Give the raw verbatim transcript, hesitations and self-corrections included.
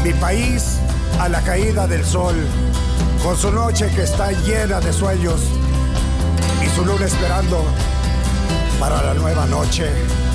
Mi país a la caída del sol, con su noche que está llena de sueños y su luna esperando para la nueva noche.